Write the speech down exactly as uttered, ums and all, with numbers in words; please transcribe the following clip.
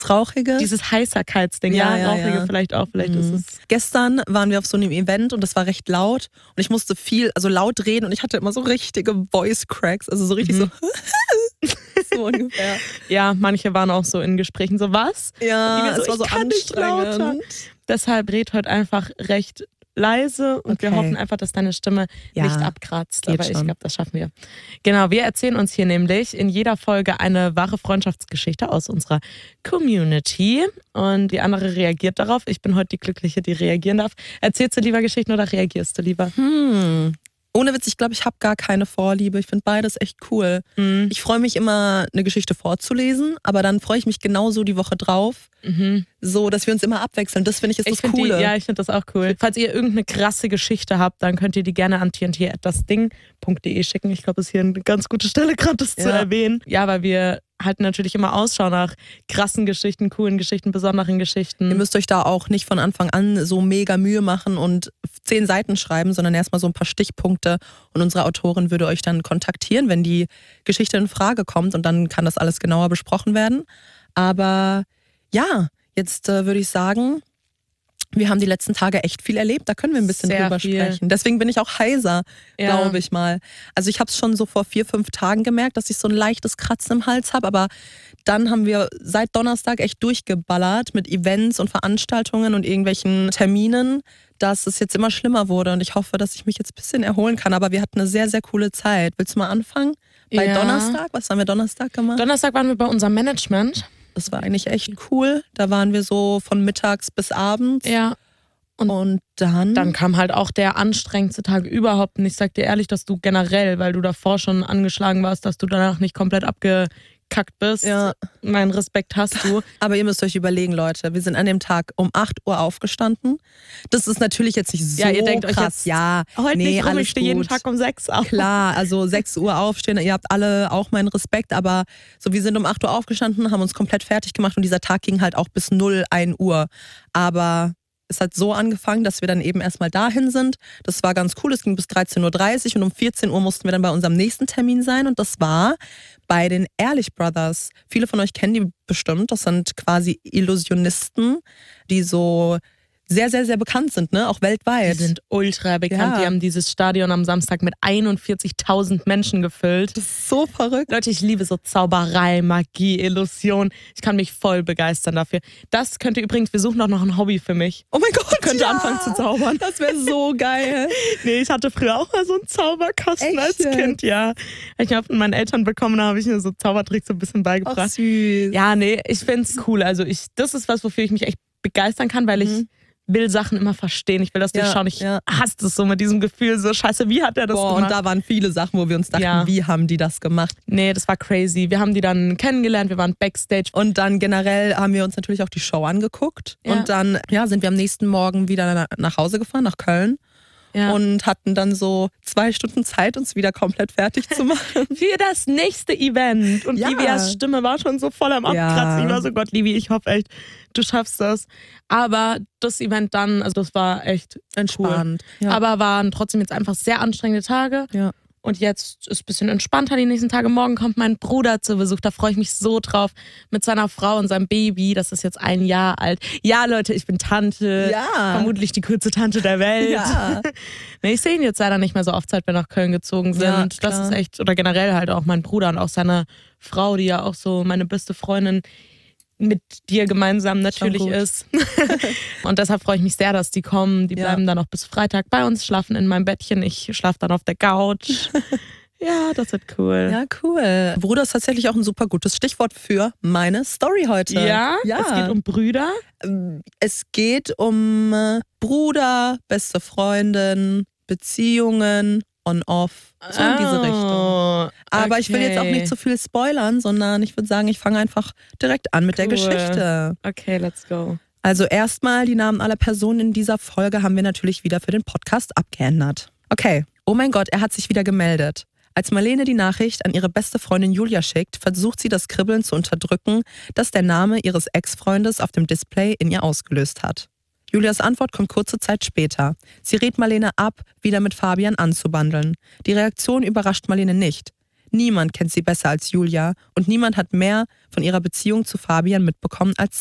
Rauchige? Dieses Heißerkeitsding, Ja, ja, ja, Rauchige ja. vielleicht auch, vielleicht Mhm. ist es... Gestern waren wir auf so einem Event und das war recht laut und ich musste viel, also laut reden und ich hatte immer so richtige Voice Cracks, also so richtig Mhm. so, so ungefähr. Ja, manche waren auch so in Gesprächen so, was? Ja, Und die es war so ich kann nicht lauter. anstrengend. Deshalb red heute einfach recht leise und Okay. wir hoffen einfach, dass deine Stimme Ja, nicht abkratzt. geht Aber ich schon. glaube, das schaffen wir. Genau, wir erzählen uns hier nämlich in jeder Folge eine wahre Freundschaftsgeschichte aus unserer Community und die andere reagiert darauf. Ich bin heute die Glückliche, die reagieren darf. Erzählst du lieber Geschichten oder reagierst du lieber? Hm. Ohne Witz, ich glaube, ich habe gar keine Vorliebe. Ich finde beides echt cool. Mhm. Ich freue mich immer, eine Geschichte vorzulesen, aber dann freue ich mich genauso die Woche drauf, Mhm. so dass wir uns immer abwechseln. Das finde ich ist Ich das find Coole. Die, ja, ich finde das auch cool. Falls ihr irgendeine krasse Geschichte habt, dann könnt ihr die gerne an t n t at das ding punkt d e schicken. Ich glaube, das ist hier eine ganz gute Stelle, gerade das zu Ja. erwähnen. Ja, weil wir halten natürlich immer Ausschau nach krassen Geschichten, coolen Geschichten, besonderen Geschichten. Ihr müsst euch da auch nicht von Anfang an so mega Mühe machen und zehn Seiten schreiben, sondern erstmal so ein paar Stichpunkte und unsere Autorin würde euch dann kontaktieren, wenn die Geschichte in Frage kommt und dann kann das alles genauer besprochen werden. Aber ja, jetzt äh, würde ich sagen, wir haben die letzten Tage echt viel erlebt, da können wir ein bisschen Sehr drüber viel. sprechen. Deswegen bin ich auch heiser, Ja. glaube ich mal. Also ich habe es schon so vor vier, fünf Tagen gemerkt, dass ich so ein leichtes Kratzen im Hals habe, aber dann haben wir seit Donnerstag echt durchgeballert mit Events und Veranstaltungen und irgendwelchen Terminen, dass es jetzt immer schlimmer wurde und ich hoffe, dass ich mich jetzt ein bisschen erholen kann, aber wir hatten eine sehr, sehr coole Zeit. Willst du mal anfangen? Bei Ja. Donnerstag, was haben wir Donnerstag gemacht? Donnerstag waren wir bei unserem Management. Das war eigentlich echt cool. Da waren wir so von mittags bis abends. Ja. Und, und dann? Dann kam halt auch der anstrengendste Tag überhaupt. Und ich sag dir ehrlich, dass du generell, weil du davor schon angeschlagen warst, dass du danach nicht komplett abgekackt bist. Ja. Meinen Respekt hast du. Aber ihr müsst euch überlegen, Leute, wir sind an dem Tag um acht Uhr aufgestanden. Das ist natürlich jetzt nicht so Ja, ihr denkt krass. euch jetzt, ja, heute nee, nicht rum, alles ich stehe jeden gut. Tag um sechs auf. Klar, also sechs Uhr aufstehen, ihr habt alle auch meinen Respekt, aber so wir sind um acht Uhr aufgestanden, haben uns komplett fertig gemacht und dieser Tag ging halt auch bis null Uhr Uhr. Aber es hat so angefangen, dass wir dann eben erstmal dahin sind. Das war ganz cool, es ging bis dreizehn Uhr dreißig und um vierzehn Uhr mussten wir dann bei unserem nächsten Termin sein und das war bei den Ehrlich Brothers. Viele von euch kennen die bestimmt, das sind quasi Illusionisten, die so sehr, sehr, sehr bekannt sind, ne? Auch weltweit. Die sind ultra bekannt. Ja. Die haben dieses Stadion am Samstag mit einundvierzigtausend Menschen gefüllt. Das ist so verrückt. Leute, ich liebe so Zauberei, Magie, Illusion. Ich kann mich voll begeistern dafür. Das könnte übrigens, wir suchen auch noch ein Hobby für mich. Oh mein Gott, Ich könnte ja. anfangen zu zaubern. Das wäre so geil. Nee, ich hatte früher auch mal so einen Zauberkasten Echt als jetzt? Kind, ja. Ich habe von meinen Eltern bekommen, da habe ich mir so Zaubertricks so ein bisschen Ach, beigebracht. süß. Ja, nee, ich find's cool. Also ich, das ist was, wofür ich mich echt begeistern kann, weil ich Mhm. will Sachen immer verstehen. Ich will das Ja, durchschauen. Ich ja. hasse das so mit diesem Gefühl, so scheiße, wie hat der das Boah, gemacht? und da waren viele Sachen, wo wir uns dachten, Ja. wie haben die das gemacht? Nee, das war crazy. Wir haben die dann kennengelernt, wir waren Backstage. Und dann generell haben wir uns natürlich auch die Show angeguckt. Ja. Und dann ja, sind wir am nächsten Morgen wieder na- nach Hause gefahren, nach Köln. Ja. Und hatten dann so zwei Stunden Zeit, uns wieder komplett fertig zu machen. für das nächste Event. Und Ja. Livias Stimme war schon so voll am Abkratzen. Ja. Ich war so, Gott, Livi, ich hoffe echt, du schaffst das. Aber das Event dann, also das war echt Entspannt. cool. Ja. Aber waren trotzdem jetzt einfach sehr anstrengende Tage. Ja. Und jetzt ist es ein bisschen entspannter die nächsten Tage. Morgen kommt mein Bruder zu Besuch. Da freue ich mich so drauf. Mit seiner Frau und seinem Baby. Das ist jetzt ein Jahr alt. Ja, Leute, ich bin Tante. Ja. Vermutlich die coolste Tante der Welt. Ja. Nee, ich sehe ihn jetzt leider nicht mehr so oft, seit wir nach Köln gezogen sind. Ja, das klar. ist echt, oder generell halt auch mein Bruder und auch seine Frau, die ja auch so meine beste Freundin mit dir gemeinsam natürlich gut. ist. Und deshalb freue ich mich sehr, dass die kommen. Die Ja. bleiben dann auch bis Freitag bei uns, schlafen in meinem Bettchen. Ich schlafe dann auf der Couch. Ja, das wird cool. Ja, cool. Bruder ist tatsächlich auch ein super gutes Stichwort für meine Story heute. Ja, ja. es geht um Brüder. Es geht um äh, Bruder, beste Freundin, Beziehungen, on-off, so in diese Oh, Richtung. Aber ich will jetzt auch okay. nicht zu viel spoilern, sondern ich würde sagen, ich fange einfach direkt an mit der Cool. Geschichte. Okay, let's go. Also erstmal, die Namen aller Personen in dieser Folge haben wir natürlich wieder für den Podcast abgeändert. Okay, oh mein Gott, er hat sich wieder gemeldet. Als Marlene die Nachricht an ihre beste Freundin Julia schickt, versucht sie das Kribbeln zu unterdrücken, das der Name ihres Ex-Freundes auf dem Display in ihr ausgelöst hat. Julias Antwort kommt kurze Zeit später. Sie rät Marlene ab, wieder mit Fabian anzubandeln. Die Reaktion überrascht Marlene nicht. Niemand kennt sie besser als Julia und niemand hat mehr von ihrer Beziehung zu Fabian mitbekommen als